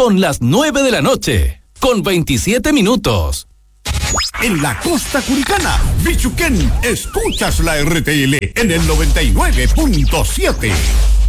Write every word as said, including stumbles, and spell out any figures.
Son las nueve de la noche, con veintisiete minutos. En la costa curicana, Bichuquén, escuchas la R T L en el noventa y nueve punto siete.